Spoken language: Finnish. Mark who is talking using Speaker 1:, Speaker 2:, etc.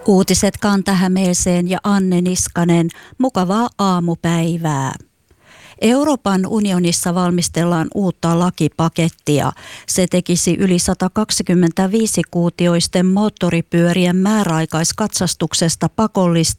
Speaker 1: Uutiset Kanta-Hämeeseen ja Anne Niskanen. Mukavaa aamupäivää. Euroopan unionissa valmistellaan uutta lakipakettia. Se tekisi yli 125-kuutioisten moottoripyörien määräaikaiskatsastuksesta pakollista